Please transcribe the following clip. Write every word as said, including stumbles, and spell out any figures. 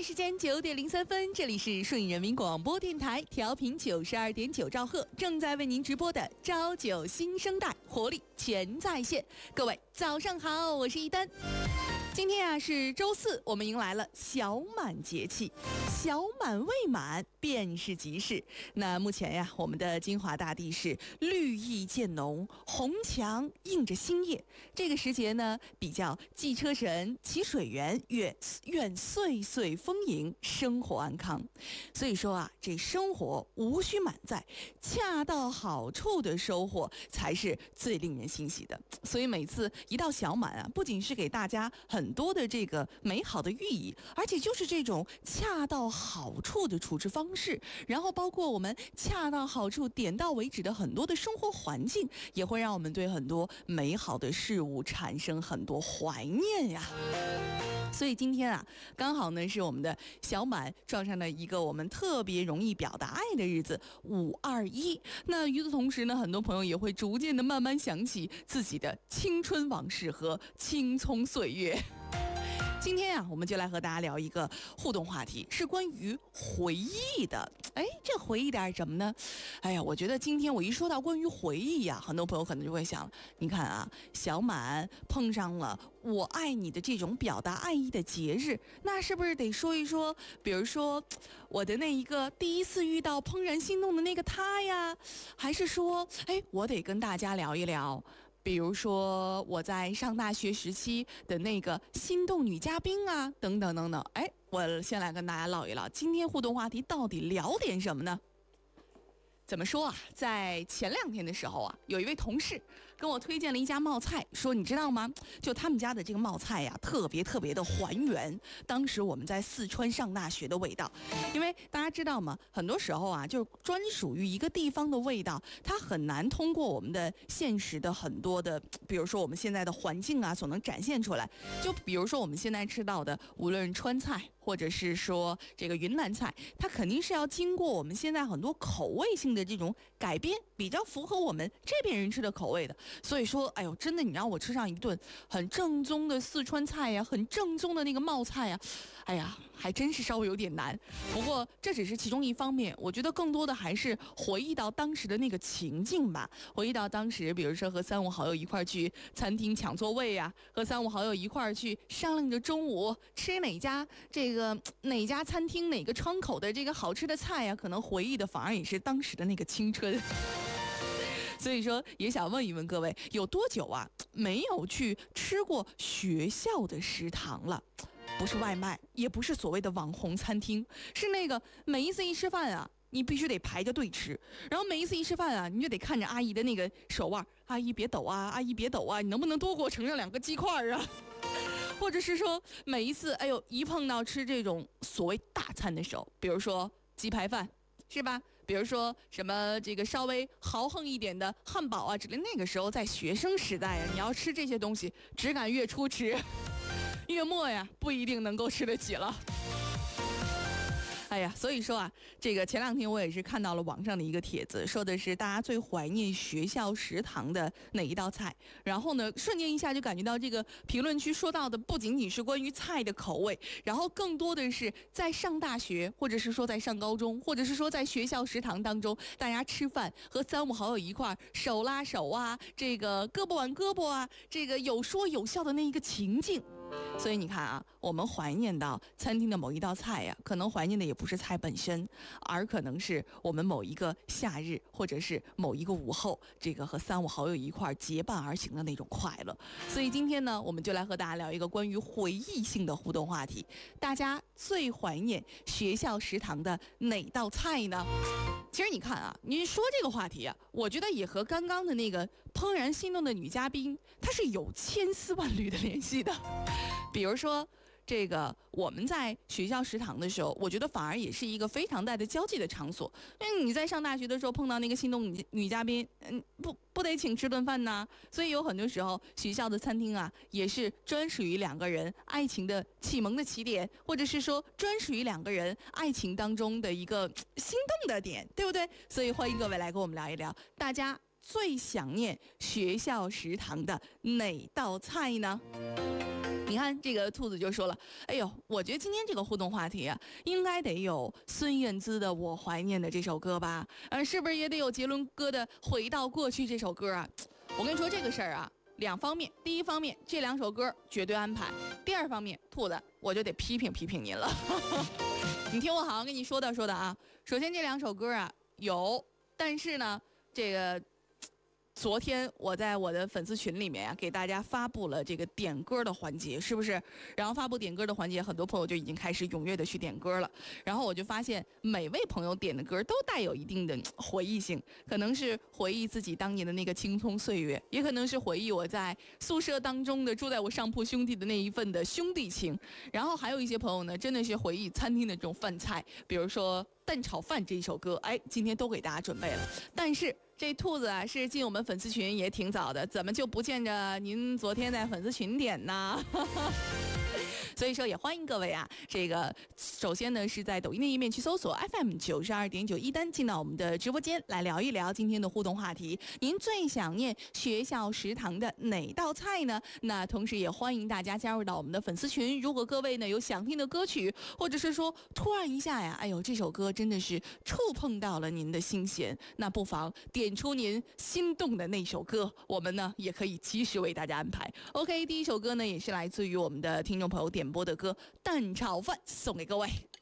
的时间九点零三分，这里是顺义人民广播电台，调频九十二点九兆赫，正在为您直播的朝九新生代，活力全在线。各位早上好，我是一丹。今天啊是周四，我们迎来了小满节气，小满未满便是吉事。那目前呀，我们的金华大地是绿意渐浓，红墙映着新叶。这个时节呢，比较祭车神，祈水源，愿愿岁岁丰盈，生活安康。所以说啊，这生活无需满载，恰到好处的收获才是最令人欣喜的。所以每次一到小满啊，不仅是给大家很多的这个美好的寓意，而且就是这种恰到好处的处置方式，然后包括我们恰到好处、点到为止的很多的生活环境，也会让我们对很多美好的事物产生很多怀念呀。所以今天啊，刚好呢是我们的小满撞上了一个我们特别容易表达爱的日子五二一。那与此同时呢，很多朋友也会逐渐的慢慢想起自己的青春往事和青葱岁月。今天啊，我们就来和大家聊一个互动话题，是关于回忆的。哎，这回忆点什么呢？哎呀，我觉得今天我一说到关于回忆呀、啊，很多朋友可能就会想，你看啊，小满碰上了我爱你的这种表达爱意的节日，那是不是得说一说，比如说我的那一个第一次遇到怦然心动的那个他呀，还是说，哎，我得跟大家聊一聊。比如说我在上大学时期的那个心动女嘉宾啊，等等等等。哎，我先来跟大家唠一唠，今天互动话题到底聊点什么呢？怎么说啊，在前两天的时候啊，有一位同事跟我推荐了一家冒菜，说你知道吗，就他们家的这个冒菜呀，特别特别的还原当时我们在四川上大学的味道。因为大家知道吗，很多时候啊，就专属于一个地方的味道，它很难通过我们的现实的很多的，比如说我们现在的环境啊所能展现出来。就比如说我们现在吃到的，无论川菜或者是说这个云南菜，它肯定是要经过我们现在很多口味性的这种改编，比较符合我们这边人吃的口味的。所以说，哎呦，真的你让我吃上一顿很正宗的四川菜呀，很正宗的那个冒菜呀，哎呀，还真是稍微有点难。不过这只是其中一方面，我觉得更多的还是回忆到当时的那个情境吧。回忆到当时，比如说和三五好友一块去餐厅抢座位呀，和三五好友一块去商量着中午吃哪家这个哪家餐厅哪个窗口的这个好吃的菜呀，可能回忆的反而也是当时的那个青春。所以说也想问一问各位，有多久啊没有去吃过学校的食堂了？不是外卖，也不是所谓的网红餐厅，是那个每一次一吃饭啊，你必须得排着队吃，然后每一次一吃饭啊，你就得看着阿姨的那个手腕，阿姨别抖啊，阿姨别抖啊，你能不能多给我盛上两个鸡块啊？或者是说每一次，哎呦，一碰到吃这种所谓大餐的时候，比如说鸡排饭，是吧？比如说什么这个稍微豪横一点的汉堡啊之类，那个时候在学生时代啊，你要吃这些东西，只敢月初吃，月末呀不一定能够吃得起了。哎呀，所以说啊，这个前两天我也是看到了网上的一个帖子，说的是大家最怀念学校食堂的哪一道菜。然后呢，瞬间一下就感觉到这个评论区说到的不仅仅是关于菜的口味，然后更多的是在上大学，或者是说在上高中，或者是说在学校食堂当中，大家吃饭和三五好友一块手拉手啊，这个胳膊挽胳膊啊，这个有说有笑的那一个情境。所以你看啊，我们怀念到餐厅的某一道菜呀、啊，可能怀念的也不是菜本身，而可能是我们某一个夏日，或者是某一个午后，这个和三五好友一块结伴而行的那种快乐。所以今天呢，我们就来和大家聊一个关于回忆性的互动话题：大家最怀念学校食堂的哪道菜呢？其实你看啊，你说这个话题啊，我觉得也和刚刚的那个怦然心动的女嘉宾，她是有千丝万缕的联系的。比如说这个我们在学校食堂的时候，我觉得反而也是一个非常大的交际的场所。因为你在上大学的时候碰到那个心动女女嘉宾，嗯，不不得请吃顿饭呢？所以有很多时候学校的餐厅啊，也是专属于两个人爱情的启蒙的起点，或者是说专属于两个人爱情当中的一个心动的点，对不对？所以欢迎各位来跟我们聊一聊，大家最想念学校食堂的哪道菜呢？ 你看这个兔子就说了，哎呦，我觉得今天这个互动话题啊，应该得有孙燕姿的《我怀念的》这首歌吧，呃，是不是也得有杰伦哥的《回到过去》这首歌啊？我跟你说这个事儿啊，两方面，第一方面这两首歌绝对安排，第二方面兔子我就得批评批评您了。你听我好好跟你说道说的啊，首先这两首歌啊有，但是呢这个。昨天我在我的粉丝群里面啊，给大家发布了这个点歌的环节，是不是？然后发布点歌的环节，很多朋友就已经开始踊跃的去点歌了。然后我就发现，每位朋友点的歌都带有一定的回忆性，可能是回忆自己当年的那个青葱岁月，也可能是回忆我在宿舍当中的住在我上铺兄弟的那一份的兄弟情。然后还有一些朋友呢，真的是回忆餐厅的这种饭菜，比如说蛋炒饭这一首歌，哎，今天都给大家准备了。但是这兔子啊，是进我们粉丝群也挺早的，怎么就不见着您昨天在粉丝群点呢？所以说也欢迎各位啊，这个首先呢是在抖音的页面去搜索 F M 九十二点九一单，进到我们的直播间来聊一聊今天的互动话题。您最想念学校食堂的哪道菜呢？那同时也欢迎大家加入到我们的粉丝群。如果各位呢有想听的歌曲，或者是说突然一下呀，哎呦这首歌真的是触碰到了您的心弦，那不妨点出您心动的那首歌，我们呢也可以及时为大家安排。OK， 第一首歌呢也是来自于我们的听众朋友点播的歌《蛋炒饭》，送给各位。